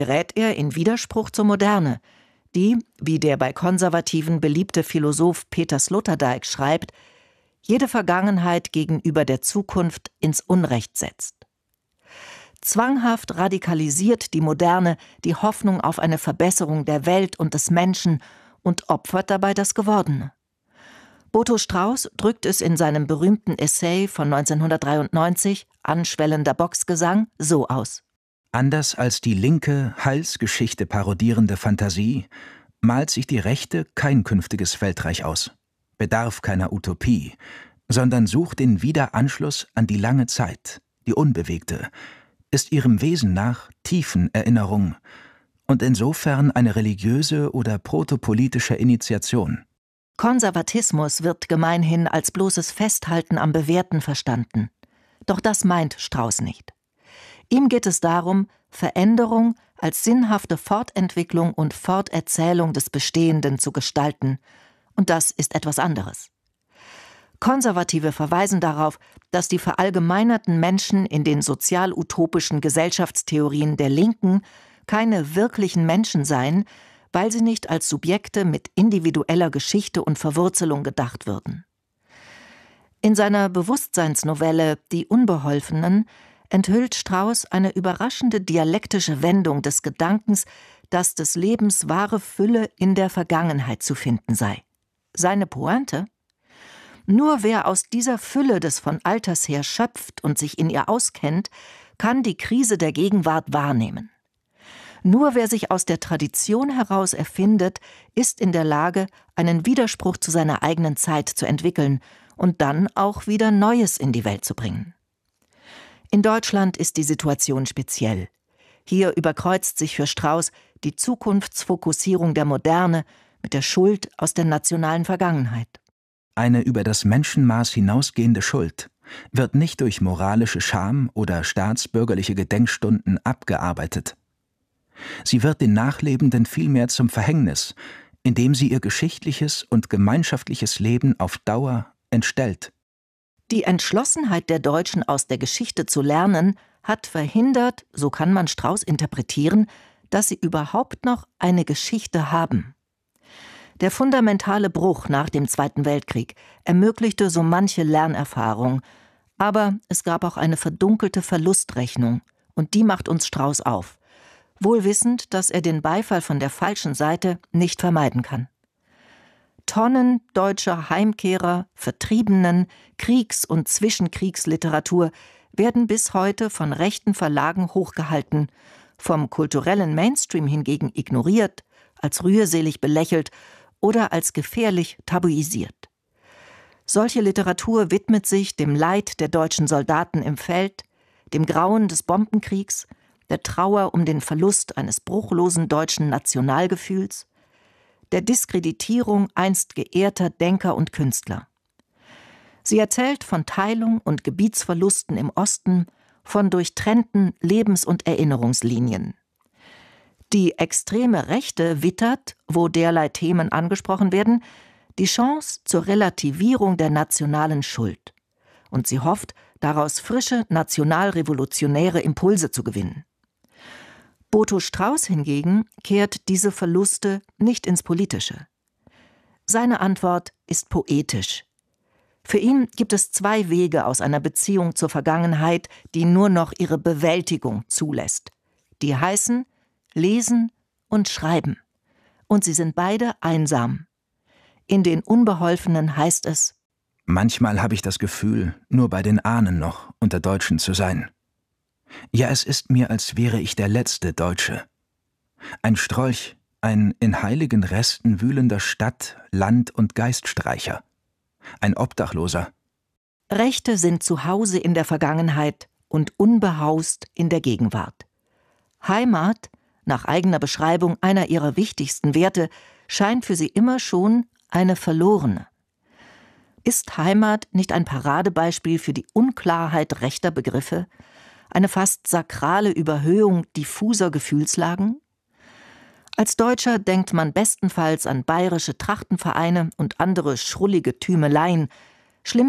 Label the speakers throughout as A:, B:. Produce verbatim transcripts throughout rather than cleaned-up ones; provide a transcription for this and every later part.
A: gerät er in Widerspruch zur Moderne, die, wie der bei Konservativen beliebte Philosoph Peter Sloterdijk schreibt, jede Vergangenheit gegenüber der Zukunft ins Unrecht setzt. Zwanghaft radikalisiert die Moderne die Hoffnung auf eine Verbesserung der Welt und des Menschen und opfert dabei das Gewordene. Boto Strauß drückt es in seinem berühmten Essay von neunzehnhundertdreiundneunzig, Anschwellender Boxgesang, so aus:
B: Anders als die linke, Heilsgeschichte parodierende Fantasie malt sich die rechte kein künftiges Weltreich aus, bedarf keiner Utopie, sondern sucht den Wiederanschluss an die lange Zeit, die unbewegte, ist ihrem Wesen nach Tiefenerinnerung und insofern eine religiöse oder protopolitische Initiation.
A: Konservatismus wird gemeinhin als bloßes Festhalten am Bewährten verstanden. Doch das meint Strauß nicht. Ihm geht es darum, Veränderung als sinnhafte Fortentwicklung und Forterzählung des Bestehenden zu gestalten. Und das ist etwas anderes. Konservative verweisen darauf, dass die verallgemeinerten Menschen in den sozial-utopischen Gesellschaftstheorien der Linken keine wirklichen Menschen seien, weil sie nicht als Subjekte mit individueller Geschichte und Verwurzelung gedacht würden. In seiner Bewusstseinsnovelle »Die Unbeholfenen« enthüllt Strauß eine überraschende dialektische Wendung des Gedankens, dass des Lebens wahre Fülle in der Vergangenheit zu finden sei. Seine Pointe? Nur wer aus dieser Fülle des von Alters her schöpft und sich in ihr auskennt, kann die Krise der Gegenwart wahrnehmen. Nur wer sich aus der Tradition heraus erfindet, ist in der Lage, einen Widerspruch zu seiner eigenen Zeit zu entwickeln und dann auch wieder Neues in die Welt zu bringen. In Deutschland ist die Situation speziell. Hier überkreuzt sich für Strauß die Zukunftsfokussierung der Moderne mit der Schuld aus der nationalen Vergangenheit.
B: Eine über das Menschenmaß hinausgehende Schuld wird nicht durch moralische Scham oder staatsbürgerliche Gedenkstunden abgearbeitet. Sie wird den Nachlebenden vielmehr zum Verhängnis, indem sie ihr geschichtliches und gemeinschaftliches Leben auf Dauer entstellt.
A: Die Entschlossenheit der Deutschen, aus der Geschichte zu lernen, hat verhindert, so kann man Strauß interpretieren, dass sie überhaupt noch eine Geschichte haben. Der fundamentale Bruch nach dem Zweiten Weltkrieg ermöglichte so manche Lernerfahrung, aber es gab auch eine verdunkelte Verlustrechnung, und die macht uns Strauß auf, wohl wissend, dass er den Beifall von der falschen Seite nicht vermeiden kann. Tonnen deutscher Heimkehrer, Vertriebenen, Kriegs- und Zwischenkriegsliteratur werden bis heute von rechten Verlagen hochgehalten, vom kulturellen Mainstream hingegen ignoriert, als rührselig belächelt oder als gefährlich tabuisiert. Solche Literatur widmet sich dem Leid der deutschen Soldaten im Feld, dem Grauen des Bombenkriegs, der Trauer um den Verlust eines bruchlosen deutschen Nationalgefühls, der Diskreditierung einst geehrter Denker und Künstler. Sie erzählt von Teilung und Gebietsverlusten im Osten, von durchtrennten Lebens- und Erinnerungslinien. Die extreme Rechte wittert, wo derlei Themen angesprochen werden, die Chance zur Relativierung der nationalen Schuld. Und sie hofft, daraus frische nationalrevolutionäre Impulse zu gewinnen. Boto Strauß hingegen kehrt diese Verluste nicht ins Politische. Seine Antwort ist poetisch. Für ihn gibt es zwei Wege aus einer Beziehung zur Vergangenheit, die nur noch ihre Bewältigung zulässt. Die heißen Lesen und Schreiben. Und sie sind beide einsam. In den Unbeholfenen heißt es:
B: Manchmal habe ich das Gefühl, nur bei den Ahnen noch unter Deutschen zu sein. Ja, es ist mir, als wäre ich der letzte Deutsche. Ein Strolch, ein in heiligen Resten wühlender Stadt-, Land- und Geiststreicher. Ein Obdachloser.
A: Rechte sind zu Hause in der Vergangenheit und unbehaust in der Gegenwart. Heimat, nach eigener Beschreibung einer ihrer wichtigsten Werte, scheint für sie immer schon eine verlorene. Ist Heimat nicht ein Paradebeispiel für die Unklarheit rechter Begriffe, eine fast sakrale Überhöhung diffuser Gefühlslagen? Als Deutscher denkt man bestenfalls an bayerische Trachtenvereine und andere schrullige Tümeleien,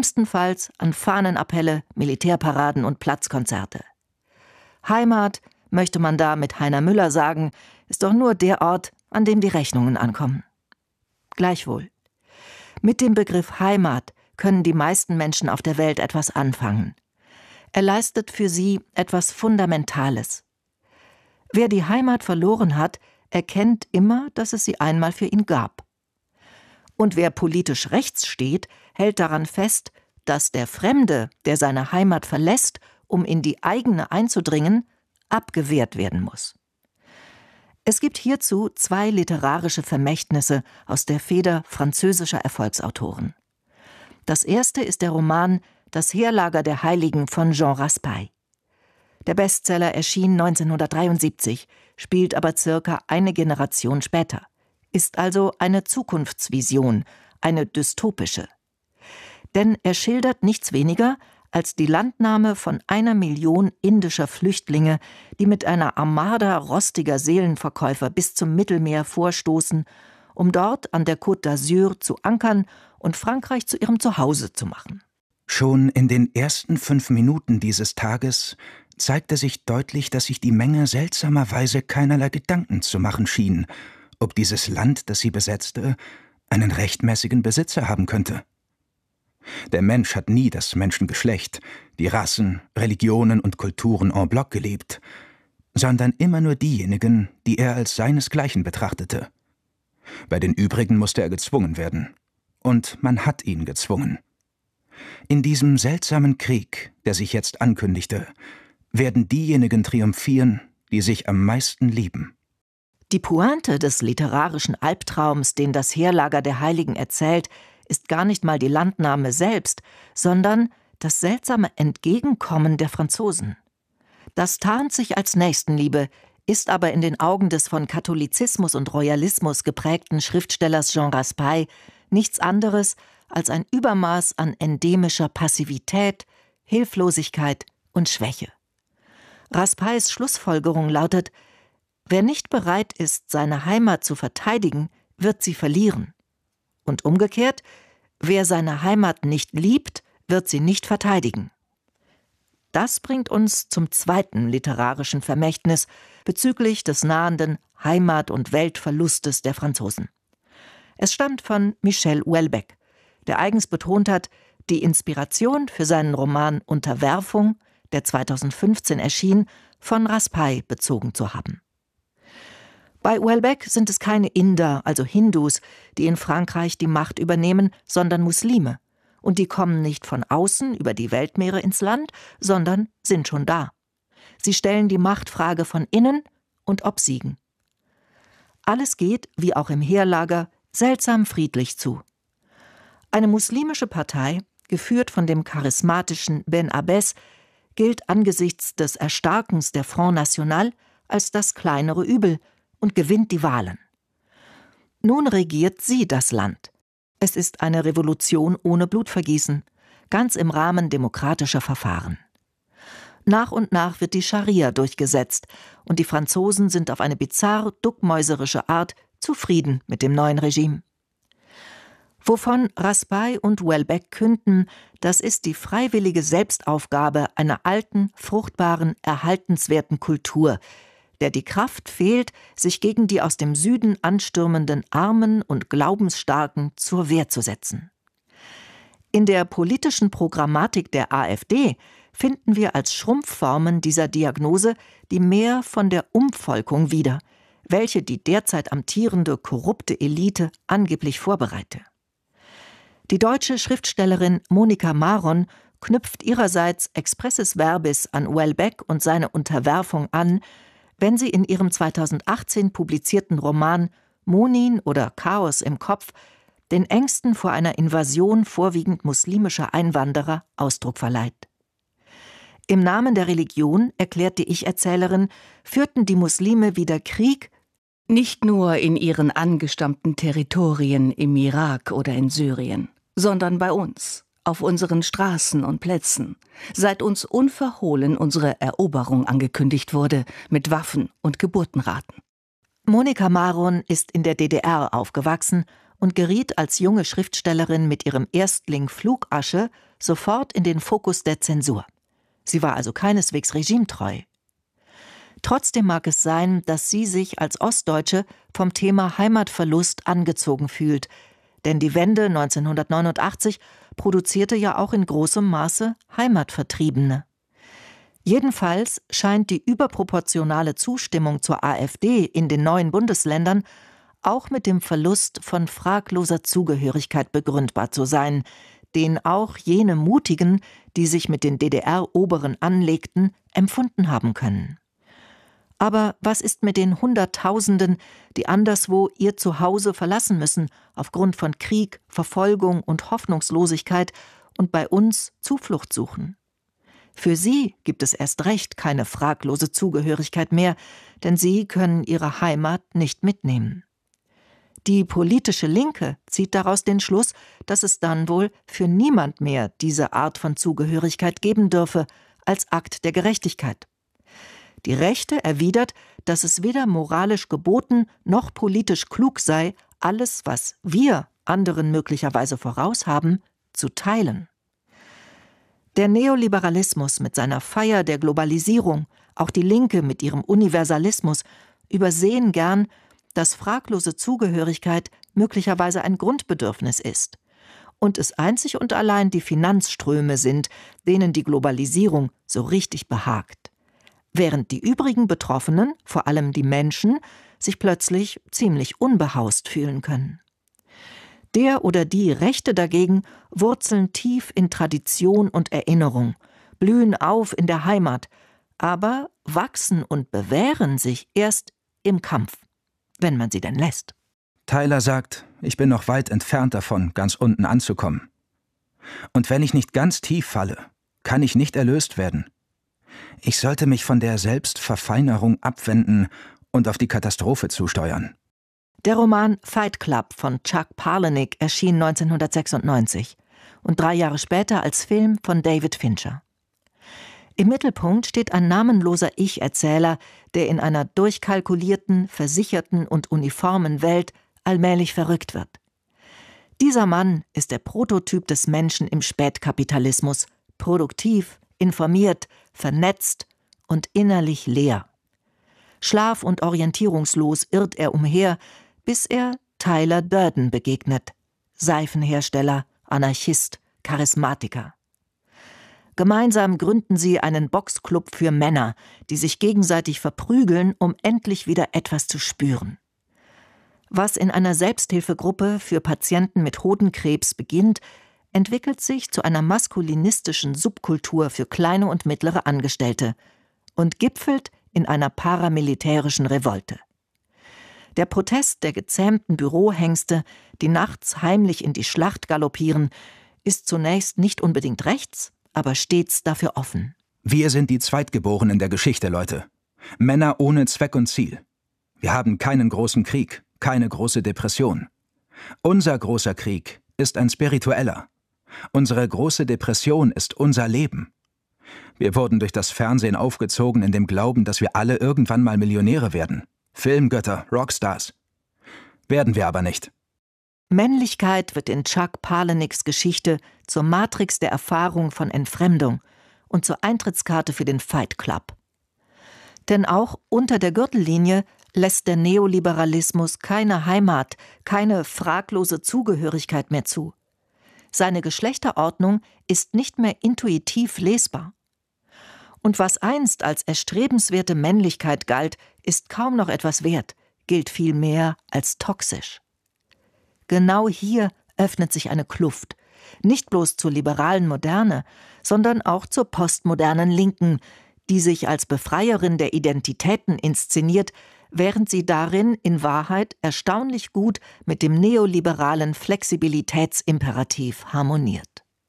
A: schlimmstenfalls an Fahnenappelle, Militärparaden und Platzkonzerte. Heimat möchte man da mit Heiner Müller sagen, ist doch nur der Ort, an dem die Rechnungen ankommen. Gleichwohl. Mit dem Begriff Heimat können die meisten Menschen auf der Welt etwas anfangen. Er leistet für sie etwas Fundamentales. Wer die Heimat verloren hat, erkennt immer, dass es sie einmal für ihn gab. Und wer politisch rechts steht, hält daran fest, dass der Fremde, der seine Heimat verlässt, um in die eigene einzudringen, abgewehrt werden muss. Es gibt hierzu zwei literarische Vermächtnisse aus der Feder französischer Erfolgsautoren. Das erste ist der Roman »Das Heerlager der Heiligen« von Jean Raspail. Der Bestseller erschien neunzehnhundertdreiundsiebzig, spielt aber circa eine Generation später, ist also eine Zukunftsvision, eine dystopische. Denn er schildert nichts weniger als die Landnahme von einer Million indischer Flüchtlinge, die mit einer Armada rostiger Seelenverkäufer bis zum Mittelmeer vorstoßen, um dort an der Côte d'Azur zu ankern und Frankreich zu ihrem Zuhause zu machen.
B: Schon in den ersten fünf Minuten dieses Tages zeigte sich deutlich, dass sich die Menge seltsamerweise keinerlei Gedanken zu machen schien, ob dieses Land, das sie besetzte, einen rechtmäßigen Besitzer haben könnte. Der Mensch hat nie das Menschengeschlecht, die Rassen, Religionen und Kulturen en bloc geliebt, sondern immer nur diejenigen, die er als seinesgleichen betrachtete. Bei den übrigen musste er gezwungen werden. Und man hat ihn gezwungen. In diesem seltsamen Krieg, der sich jetzt ankündigte, werden diejenigen triumphieren, die sich am meisten lieben.
A: Die Pointe des literarischen Albtraums, den das Heerlager der Heiligen erzählt, ist gar nicht mal die Landnahme selbst, sondern das seltsame Entgegenkommen der Franzosen. Das tarnt sich als Nächstenliebe, ist aber in den Augen des von Katholizismus und Royalismus geprägten Schriftstellers Jean Raspail nichts anderes als ein Übermaß an endemischer Passivität, Hilflosigkeit und Schwäche. Raspails Schlussfolgerung lautet: Wer nicht bereit ist, seine Heimat zu verteidigen, wird sie verlieren. Und umgekehrt, wer seine Heimat nicht liebt, wird sie nicht verteidigen. Das bringt uns zum zweiten literarischen Vermächtnis bezüglich des nahenden Heimat- und Weltverlustes der Franzosen. Es stammt von Michel Houellebecq, der eigens betont hat, die Inspiration für seinen Roman Unterwerfung, der zweitausendfünfzehn erschien, von Raspail bezogen zu haben. Bei Houellebecq sind es keine Inder, also Hindus, die in Frankreich die Macht übernehmen, sondern Muslime. Und die kommen nicht von außen über die Weltmeere ins Land, sondern sind schon da. Sie stellen die Machtfrage von innen und obsiegen. Alles geht, wie auch im Heerlager, seltsam friedlich zu. Eine muslimische Partei, geführt von dem charismatischen Ben Abbès, gilt angesichts des Erstarkens der Front National als das kleinere Übel und gewinnt die Wahlen. Nun regiert sie das Land. Es ist eine Revolution ohne Blutvergießen, ganz im Rahmen demokratischer Verfahren. Nach und nach wird die Scharia durchgesetzt und die Franzosen sind auf eine bizarr duckmäuserische Art zufrieden mit dem neuen Regime. Wovon Raspail und Houellebecq künden, das ist die freiwillige Selbstaufgabe einer alten, fruchtbaren, erhaltenswerten Kultur, der die Kraft fehlt, sich gegen die aus dem Süden anstürmenden Armen und Glaubensstarken zur Wehr zu setzen. In der politischen Programmatik der AfD finden wir als Schrumpfformen dieser Diagnose die Mehr von der Umvolkung wieder, welche die derzeit amtierende korrupte Elite angeblich vorbereite. Die deutsche Schriftstellerin Monika Maron knüpft ihrerseits expressis verbis an Houellebecq und seine Unterwerfung an, wenn sie in ihrem zweitausendachtzehn publizierten Roman »Munin« oder »Chaos im Kopf« den Ängsten vor einer Invasion vorwiegend muslimischer Einwanderer Ausdruck verleiht. Im Namen der Religion, erklärt die Ich-Erzählerin, führten die Muslime wieder Krieg,
C: nicht nur in ihren angestammten Territorien im Irak oder in Syrien, sondern bei uns, auf unseren Straßen und Plätzen, seit uns unverhohlen unsere Eroberung angekündigt wurde, mit Waffen und Geburtenraten.
A: Monika Maron ist in der D D R aufgewachsen und geriet als junge Schriftstellerin mit ihrem Erstling Flugasche sofort in den Fokus der Zensur. Sie war also keineswegs regimetreu. Trotzdem mag es sein, dass sie sich als Ostdeutsche vom Thema Heimatverlust angezogen fühlt, denn die Wende neunzehnhundertneunundachtzig produzierte ja auch in großem Maße Heimatvertriebene. Jedenfalls scheint die überproportionale Zustimmung zur AfD in den neuen Bundesländern auch mit dem Verlust von fragloser Zugehörigkeit begründbar zu sein, den auch jene Mutigen, die sich mit den D D R-Oberen anlegten, empfunden haben können. Aber was ist mit den Hunderttausenden, die anderswo ihr Zuhause verlassen müssen, aufgrund von Krieg, Verfolgung und Hoffnungslosigkeit und bei uns Zuflucht suchen? Für sie gibt es erst recht keine fraglose Zugehörigkeit mehr, denn sie können ihre Heimat nicht mitnehmen. Die politische Linke zieht daraus den Schluss, dass es dann wohl für niemand mehr diese Art von Zugehörigkeit geben dürfe, als Akt der Gerechtigkeit. Die Rechte erwidert, dass es weder moralisch geboten noch politisch klug sei, alles, was wir anderen möglicherweise voraus haben, zu teilen. Der Neoliberalismus mit seiner Feier der Globalisierung, auch die Linke mit ihrem Universalismus, übersehen gern, dass fraglose Zugehörigkeit möglicherweise ein Grundbedürfnis ist und es einzig und allein die Finanzströme sind, denen die Globalisierung so richtig behagt. Während die übrigen Betroffenen, vor allem die Menschen, sich plötzlich ziemlich unbehaust fühlen können. Der oder die Rechte dagegen wurzeln tief in Tradition und Erinnerung, blühen auf in der Heimat, aber wachsen und bewähren sich erst im Kampf, wenn man sie denn lässt.
B: Tyler sagt, ich bin noch weit entfernt davon, ganz unten anzukommen. Und wenn ich nicht ganz tief falle, kann ich nicht erlöst werden. Ich sollte mich von der Selbstverfeinerung abwenden und auf die Katastrophe zusteuern.
A: Der Roman Fight Club von Chuck Palahniuk erschien neunzehnhundertsechsundneunzig und drei Jahre später als Film von David Fincher. Im Mittelpunkt steht ein namenloser Ich-Erzähler, der in einer durchkalkulierten, versicherten und uniformen Welt allmählich verrückt wird. Dieser Mann ist der Prototyp des Menschen im Spätkapitalismus, produktiv, informiert, vernetzt und innerlich leer. Schlaf- und orientierungslos irrt er umher, bis er Tyler Durden begegnet, Seifenhersteller, Anarchist, Charismatiker. Gemeinsam gründen sie einen Boxclub für Männer, die sich gegenseitig verprügeln, um endlich wieder etwas zu spüren. Was in einer Selbsthilfegruppe für Patienten mit Hodenkrebs beginnt, entwickelt sich zu einer maskulinistischen Subkultur für kleine und mittlere Angestellte und gipfelt in einer paramilitärischen Revolte. Der Protest der gezähmten Bürohengste, die nachts heimlich in die Schlacht galoppieren, ist zunächst nicht unbedingt rechts, aber stets dafür offen.
B: Wir sind die Zweitgeborenen der Geschichte, Leute. Männer ohne Zweck und Ziel. Wir haben keinen großen Krieg, keine große Depression. Unser großer Krieg ist ein spiritueller. Unsere große Depression ist unser Leben. Wir wurden durch das Fernsehen aufgezogen in dem Glauben, dass wir alle irgendwann mal Millionäre werden. Filmgötter, Rockstars. Werden wir aber nicht.
A: Männlichkeit wird in Chuck Palahniuks Geschichte zur Matrix der Erfahrung von Entfremdung und zur Eintrittskarte für den Fight Club. Denn auch unter der Gürtellinie lässt der Neoliberalismus keine Heimat, keine fraglose Zugehörigkeit mehr zu. Seine Geschlechterordnung ist nicht mehr intuitiv lesbar. Und was einst als erstrebenswerte Männlichkeit galt, ist kaum noch etwas wert, gilt vielmehr als toxisch. Genau hier öffnet sich eine Kluft, nicht bloß zur liberalen Moderne, sondern auch zur postmodernen Linken, die sich als Befreierin der Identitäten inszeniert, während sie darin in Wahrheit erstaunlich gut mit dem neoliberalen Flexibilitätsimperativ harmoniert.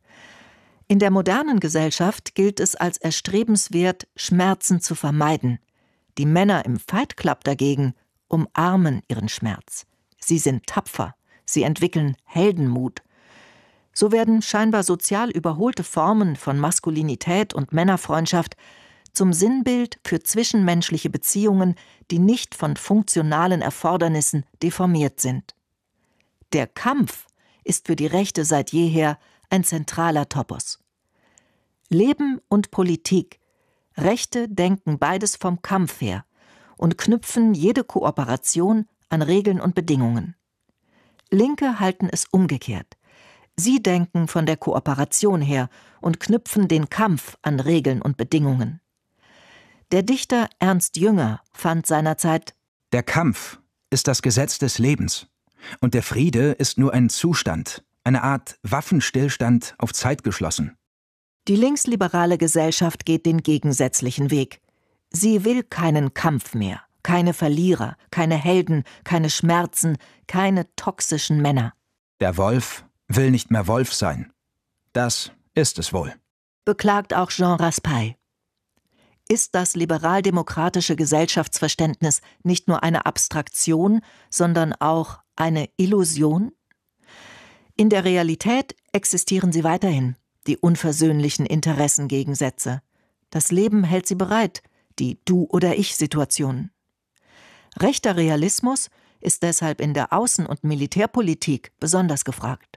A: In der modernen Gesellschaft gilt es als erstrebenswert, Schmerzen zu vermeiden. Die Männer im Fight Club dagegen umarmen ihren Schmerz. Sie sind tapfer, sie entwickeln Heldenmut. So werden scheinbar sozial überholte Formen von Maskulinität und Männerfreundschaft zum Sinnbild für zwischenmenschliche Beziehungen, die nicht von funktionalen Erfordernissen deformiert sind. Der Kampf ist für die Rechte seit jeher ein zentraler Topos. Leben und Politik, Rechte denken beides vom Kampf her und knüpfen jede Kooperation an Regeln und Bedingungen. Linke halten es umgekehrt. Sie denken von der Kooperation her und knüpfen den Kampf an Regeln und Bedingungen. Der Dichter Ernst Jünger fand seinerzeit:
B: Der Kampf ist das Gesetz des Lebens, und der Friede ist nur ein Zustand, eine Art Waffenstillstand auf Zeit geschlossen.
A: Die linksliberale Gesellschaft geht den gegensätzlichen Weg. Sie will keinen Kampf mehr, keine Verlierer, keine Helden, keine Schmerzen, keine toxischen Männer.
B: Der Wolf will nicht mehr Wolf sein. Das ist es wohl.
A: Beklagt auch Jean Raspail. Ist das liberal-demokratische Gesellschaftsverständnis nicht nur eine Abstraktion, sondern auch eine Illusion? In der Realität existieren sie weiterhin, die unversöhnlichen Interessengegensätze. Das Leben hält sie bereit, die Du- oder Ich-Situationen. Rechter Realismus ist deshalb in der Außen- und Militärpolitik besonders gefragt.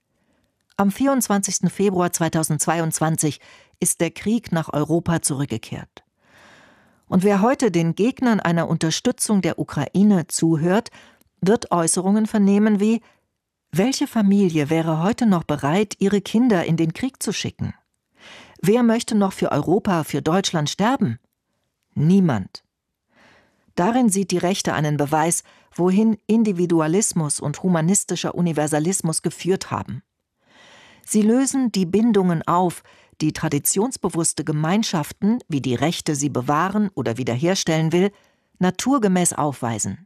A: Am vierundzwanzigsten Februar zweitausendzweiundzwanzig ist der Krieg nach Europa zurückgekehrt. Und wer heute den Gegnern einer Unterstützung der Ukraine zuhört, wird Äußerungen vernehmen wie: Welche Familie wäre heute noch bereit, ihre Kinder in den Krieg zu schicken? Wer möchte noch für Europa, für Deutschland sterben? Niemand. Darin sieht die Rechte einen Beweis, wohin Individualismus und humanistischer Universalismus geführt haben. Sie lösen die Bindungen auf, die traditionsbewusste Gemeinschaften, wie die Rechte sie bewahren oder wiederherstellen will, naturgemäß aufweisen.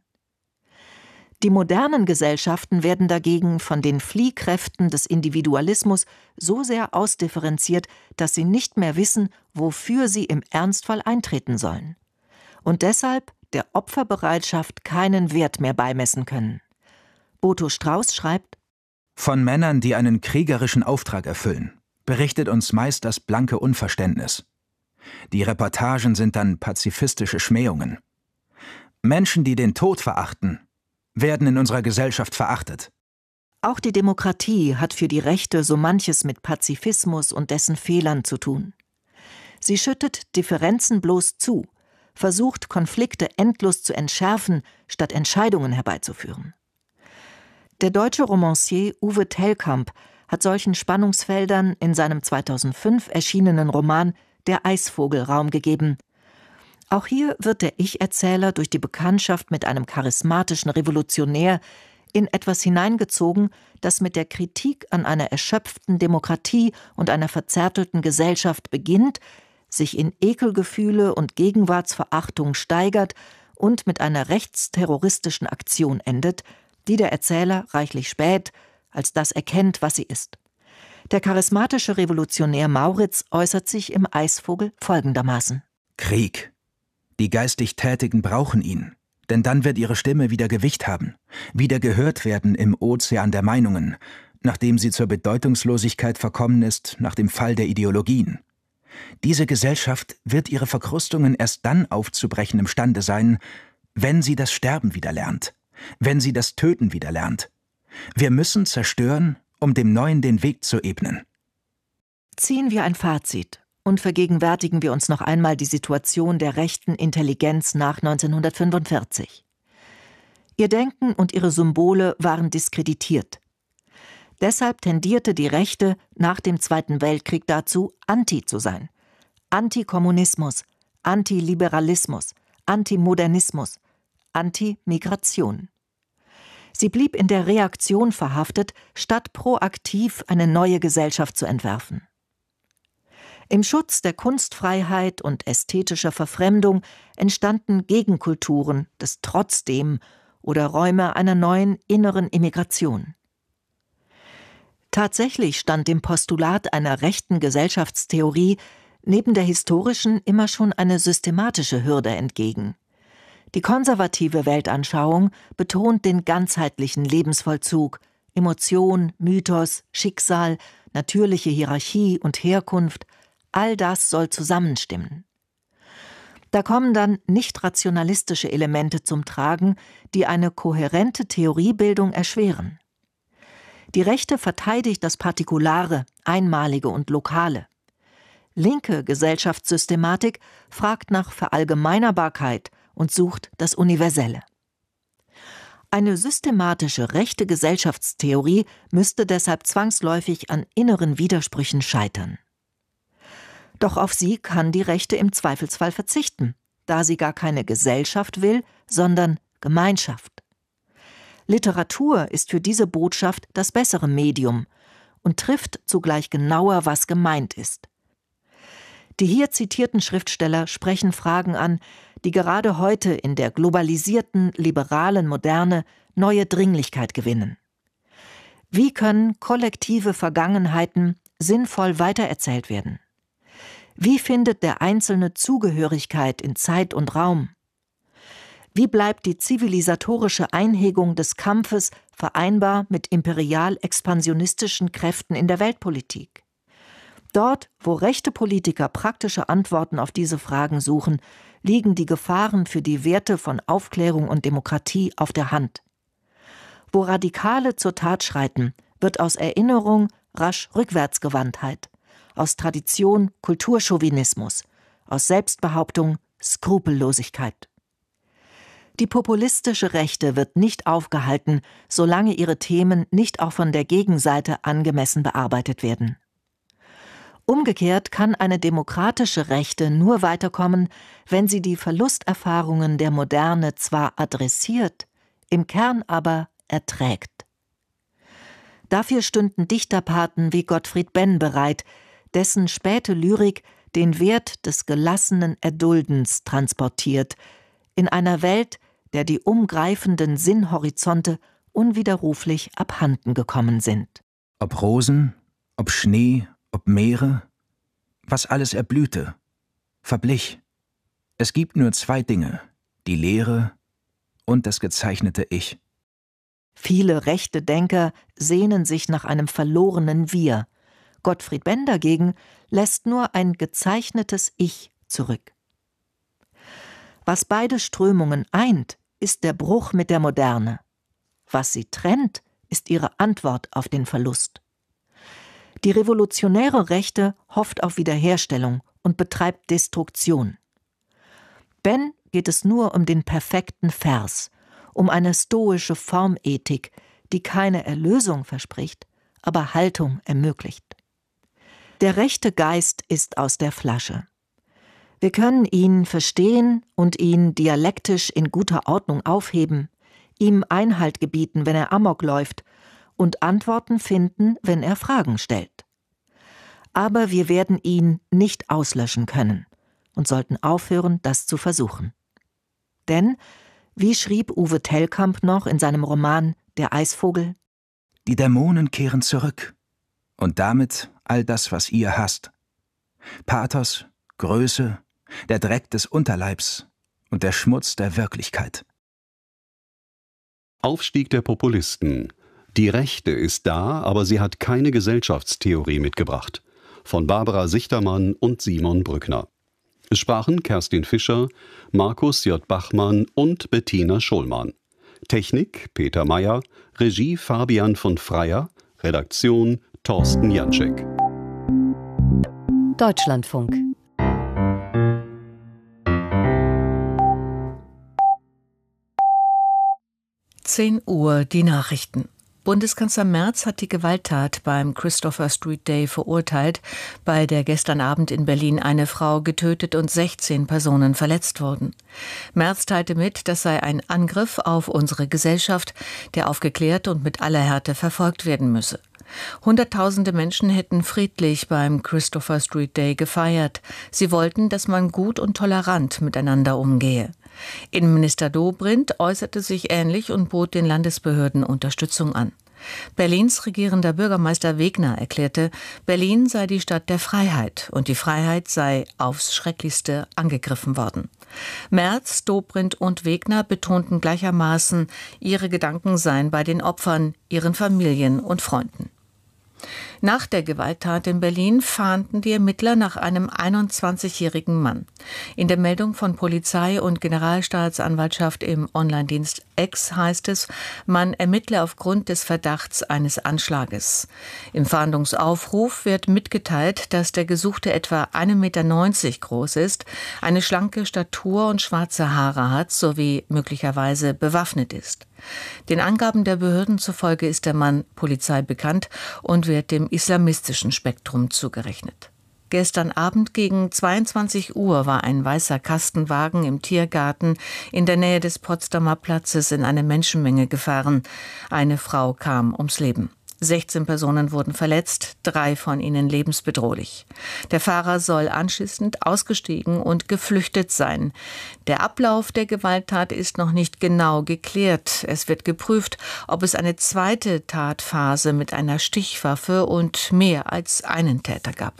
A: Die modernen Gesellschaften werden dagegen von den Fliehkräften des Individualismus so sehr ausdifferenziert, dass sie nicht mehr wissen, wofür sie im Ernstfall eintreten sollen. Und deshalb der Opferbereitschaft keinen Wert mehr beimessen können. Boto Strauß schreibt:
B: Von Männern, die einen kriegerischen Auftrag erfüllen, berichtet uns meist das blanke Unverständnis. Die Reportagen sind dann pazifistische Schmähungen. Menschen, die den Tod verachten, werden in unserer Gesellschaft verachtet.
A: Auch die Demokratie hat für die Rechte so manches mit Pazifismus und dessen Fehlern zu tun. Sie schüttet Differenzen bloß zu, versucht Konflikte endlos zu entschärfen, statt Entscheidungen herbeizuführen. Der deutsche Romancier Uwe Tellkamp hat solchen Spannungsfeldern in seinem zweitausendfünf erschienenen Roman Der Eisvogel Raum gegeben. Auch hier wird der Ich-Erzähler durch die Bekanntschaft mit einem charismatischen Revolutionär in etwas hineingezogen, das mit der Kritik an einer erschöpften Demokratie und einer verzärtelten Gesellschaft beginnt, sich in Ekelgefühle und Gegenwartsverachtung steigert und mit einer rechtsterroristischen Aktion endet, die der Erzähler reichlich spät als das erkennt, was sie ist. Der charismatische Revolutionär Mauritz äußert sich im Eisvogel folgendermaßen:
B: Krieg. Die geistig Tätigen brauchen ihn, denn dann wird ihre Stimme wieder Gewicht haben, wieder gehört werden im Ozean der Meinungen, nachdem sie zur Bedeutungslosigkeit verkommen ist nach dem Fall der Ideologien. Diese Gesellschaft wird ihre Verkrustungen erst dann aufzubrechen imstande sein, wenn sie das Sterben wieder lernt, wenn sie das Töten wieder lernt. Wir müssen zerstören, um dem Neuen den Weg zu ebnen.
A: Ziehen wir ein Fazit und vergegenwärtigen wir uns noch einmal die Situation der rechten Intelligenz nach neunzehnhundertfünfundvierzig. Ihr Denken und ihre Symbole waren diskreditiert. Deshalb tendierte die Rechte nach dem Zweiten Weltkrieg dazu, anti zu sein. Antikommunismus, Antiliberalismus, Antimodernismus, Antimigration. Sie blieb in der Reaktion verhaftet, statt proaktiv eine neue Gesellschaft zu entwerfen. Im Schutz der Kunstfreiheit und ästhetischer Verfremdung entstanden Gegenkulturen des Trotzdem oder Räume einer neuen inneren Immigration. Tatsächlich stand dem Postulat einer rechten Gesellschaftstheorie neben der historischen immer schon eine systematische Hürde entgegen. Die konservative Weltanschauung betont den ganzheitlichen Lebensvollzug, Emotion, Mythos, Schicksal, natürliche Hierarchie und Herkunft, all das soll zusammenstimmen. Da kommen dann nicht rationalistische Elemente zum Tragen, die eine kohärente Theoriebildung erschweren. Die Rechte verteidigt das Partikulare, Einmalige und Lokale. Linke Gesellschaftssystematik fragt nach Verallgemeinerbarkeit und sucht das Universelle. Eine systematische rechte Gesellschaftstheorie müsste deshalb zwangsläufig an inneren Widersprüchen scheitern. Doch auf sie kann die Rechte im Zweifelsfall verzichten, da sie gar keine Gesellschaft will, sondern Gemeinschaft. Literatur ist für diese Botschaft das bessere Medium und trifft zugleich genauer, was gemeint ist. Die hier zitierten Schriftsteller sprechen Fragen an, die gerade heute in der globalisierten, liberalen Moderne neue Dringlichkeit gewinnen. Wie können kollektive Vergangenheiten sinnvoll weitererzählt werden? Wie findet der Einzelne Zugehörigkeit in Zeit und Raum? Wie bleibt die zivilisatorische Einhegung des Kampfes vereinbar mit imperial-expansionistischen Kräften in der Weltpolitik? Dort, wo rechte Politiker praktische Antworten auf diese Fragen suchen, liegen die Gefahren für die Werte von Aufklärung und Demokratie auf der Hand. Wo Radikale zur Tat schreiten, wird aus Erinnerung rasch Rückwärtsgewandtheit, aus Tradition Kulturchauvinismus, aus Selbstbehauptung Skrupellosigkeit. Die populistische Rechte wird nicht aufgehalten, solange ihre Themen nicht auch von der Gegenseite angemessen bearbeitet werden. Umgekehrt kann eine demokratische Rechte nur weiterkommen, wenn sie die Verlusterfahrungen der Moderne zwar adressiert, im Kern aber erträgt. Dafür stünden Dichterpaten wie Gottfried Benn bereit, dessen späte Lyrik den Wert des gelassenen Erduldens transportiert, in einer Welt, der die umgreifenden Sinnhorizonte unwiderruflich abhanden gekommen sind.
B: Ob Rosen, ob Schnee, ob Meere, was alles erblühte, verblich. Es gibt nur zwei Dinge, die Leere und das gezeichnete Ich.
A: Viele rechte Denker sehnen sich nach einem verlorenen Wir. Gottfried Benn dagegen lässt nur ein gezeichnetes Ich zurück. Was beide Strömungen eint, ist der Bruch mit der Moderne. Was sie trennt, ist ihre Antwort auf den Verlust. Die revolutionäre Rechte hofft auf Wiederherstellung und betreibt Destruktion. Benn geht es nur um den perfekten Vers, um eine stoische Formethik, die keine Erlösung verspricht, aber Haltung ermöglicht. Der rechte Geist ist aus der Flasche. Wir können ihn verstehen und ihn dialektisch in guter Ordnung aufheben, ihm Einhalt gebieten, wenn er Amok läuft, und Antworten finden, wenn er Fragen stellt. Aber wir werden ihn nicht auslöschen können und sollten aufhören, das zu versuchen. Denn, wie schrieb Uwe Tellkamp noch in seinem Roman »Der Eisvogel«:
B: Die Dämonen kehren zurück und damit all das, was ihr hasst. Pathos, Größe, der Dreck des Unterleibs und der Schmutz der Wirklichkeit.
D: Aufstieg der Populisten. Die Rechte ist da, aber sie hat keine Gesellschaftstheorie mitgebracht. Von Barbara Sichtermann und Simon Brückner. Es sprachen Kerstin Fischer, Markus J. Bachmann und Bettina Schollmann. Technik Peter Meyer, Regie Fabian von Freyer, Redaktion Thorsten Janczek.
E: Deutschlandfunk.
C: zehn Uhr die Nachrichten. Bundeskanzler Merz hat die Gewalttat beim Christopher Street Day verurteilt, bei der gestern Abend in Berlin eine Frau getötet und sechzehn Personen verletzt wurden. Merz teilte mit, das sei ein Angriff auf unsere Gesellschaft, der aufgeklärt und mit aller Härte verfolgt werden müsse. Hunderttausende Menschen hätten friedlich beim Christopher Street Day gefeiert. Sie wollten, dass man gut und tolerant miteinander umgehe. Innenminister Dobrindt äußerte sich ähnlich und bot den Landesbehörden Unterstützung an. Berlins regierender Bürgermeister Wegner erklärte, Berlin sei die Stadt der Freiheit und die Freiheit sei aufs Schrecklichste angegriffen worden. Merz, Dobrindt und Wegner betonten gleichermaßen, ihre Gedanken seien bei den Opfern, ihren Familien und Freunden. Nach der Gewalttat in Berlin fahnden die Ermittler nach einem einundzwanzigjährigen Mann. In der Meldung von Polizei und Generalstaatsanwaltschaft im Online-Dienst X heißt es, man ermittle aufgrund des Verdachts eines Anschlages. Im Fahndungsaufruf wird mitgeteilt, dass der Gesuchte etwa ein Meter neunzig groß ist, eine schlanke Statur und schwarze Haare hat sowie möglicherweise bewaffnet ist. Den Angaben der Behörden zufolge ist der Mann Polizei bekannt und wird dem islamistischen Spektrum zugerechnet. Gestern Abend gegen zweiundzwanzig Uhr war ein weißer Kastenwagen im Tiergarten in der Nähe des Potsdamer Platzes in eine Menschenmenge gefahren. Eine Frau kam ums Leben. sechzehn Personen wurden verletzt, drei von ihnen lebensbedrohlich. Der Fahrer soll anschließend ausgestiegen und geflüchtet sein. Der Ablauf der Gewalttat ist noch nicht genau geklärt. Es wird geprüft, ob es eine zweite Tatphase mit einer Stichwaffe und mehr als einen Täter gab.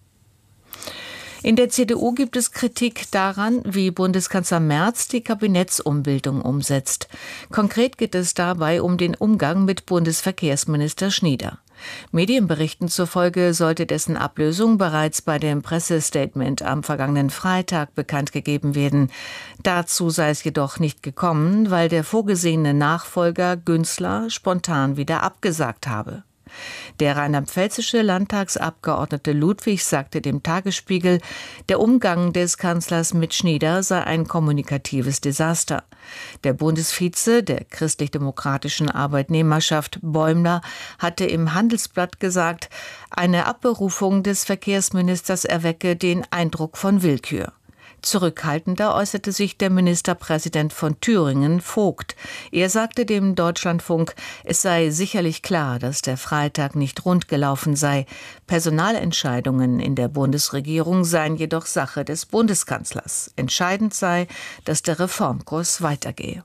C: In der C D U gibt es Kritik daran, wie Bundeskanzler Merz die Kabinettsumbildung umsetzt. Konkret geht es dabei um den Umgang mit Bundesverkehrsminister Schnieder. Medienberichten zufolge sollte dessen Ablösung bereits bei dem Pressestatement am vergangenen Freitag bekannt gegeben werden. Dazu sei es jedoch nicht gekommen, weil der vorgesehene Nachfolger Günzler spontan wieder abgesagt habe. Der rheinland-pfälzische Landtagsabgeordnete Ludwig sagte dem Tagesspiegel, der Umgang des Kanzlers mit Schnieder sei ein kommunikatives Desaster. Der Bundesvize der christlich-demokratischen Arbeitnehmerschaft Bäumler hatte im Handelsblatt gesagt, eine Abberufung des Verkehrsministers erwecke den Eindruck von Willkür. Zurückhaltender äußerte sich der Ministerpräsident von Thüringen, Vogt. Er sagte dem Deutschlandfunk, es sei sicherlich klar, dass der Freitag nicht rund gelaufen sei. Personalentscheidungen in der Bundesregierung seien jedoch Sache des Bundeskanzlers. Entscheidend sei, dass der Reformkurs weitergehe.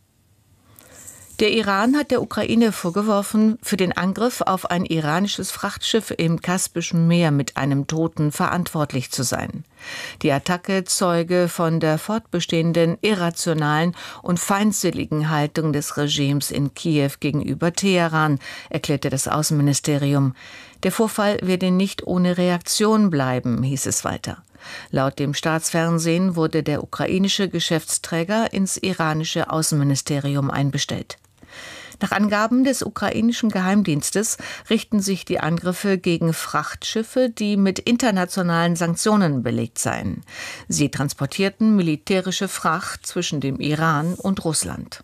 C: Der Iran hat der Ukraine vorgeworfen, für den Angriff auf ein iranisches Frachtschiff im Kaspischen Meer mit einem Toten verantwortlich zu sein. Die Attacke zeuge von der fortbestehenden irrationalen und feindseligen Haltung des Regimes in Kiew gegenüber Teheran, erklärte das Außenministerium. Der Vorfall werde nicht ohne Reaktion bleiben, hieß es weiter. Laut dem Staatsfernsehen wurde der ukrainische Geschäftsträger ins iranische Außenministerium einbestellt. Nach Angaben des ukrainischen Geheimdienstes richten sich die Angriffe gegen Frachtschiffe, die mit internationalen Sanktionen belegt seien. Sie transportierten militärische Fracht zwischen dem Iran und Russland.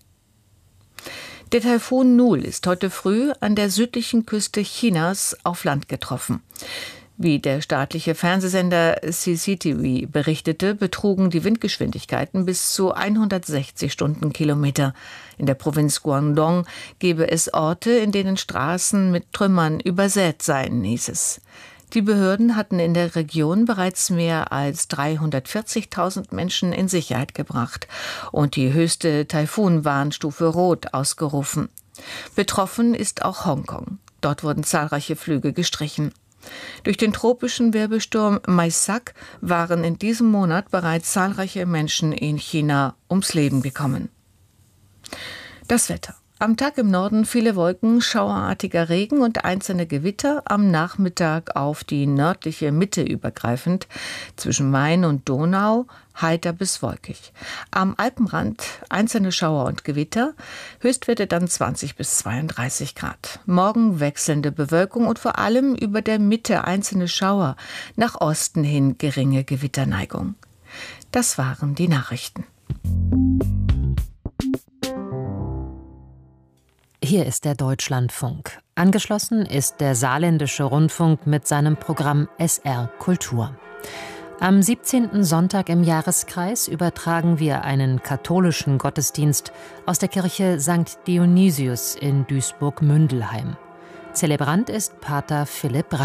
C: Der Taifun Nul ist heute früh an der südlichen Küste Chinas auf Land getroffen. Wie der staatliche Fernsehsender C C T V berichtete, betrugen die Windgeschwindigkeiten bis zu hundertsechzig Stundenkilometer. In der Provinz Guangdong gebe es Orte, in denen Straßen mit Trümmern übersät seien, hieß es. Die Behörden hatten in der Region bereits mehr als dreihundertvierzigtausend Menschen in Sicherheit gebracht und die höchste Taifun-Warnstufe Rot ausgerufen. Betroffen ist auch Hongkong. Dort wurden zahlreiche Flüge gestrichen. Durch den tropischen Wirbelsturm Maisak waren in diesem Monat bereits zahlreiche Menschen in China ums Leben gekommen. Das Wetter. Am Tag im Norden viele Wolken, schauerartiger Regen und einzelne Gewitter, am Nachmittag auf die nördliche Mitte übergreifend, zwischen Main und Donau heiter bis wolkig. Am Alpenrand einzelne Schauer und Gewitter, Höchstwerte dann zwanzig bis zweiunddreißig Grad. Morgen wechselnde Bewölkung und vor allem über der Mitte einzelne Schauer, nach Osten hin geringe Gewitterneigung. Das waren die Nachrichten.
E: Hier ist der Deutschlandfunk. Angeschlossen ist der Saarländische Rundfunk mit seinem Programm S R Kultur. Am siebzehnten Sonntag im Jahreskreis übertragen wir einen katholischen Gottesdienst aus der Kirche Sankt Dionysius in Duisburg-Mündelheim. Zelebrant ist Pater Philipp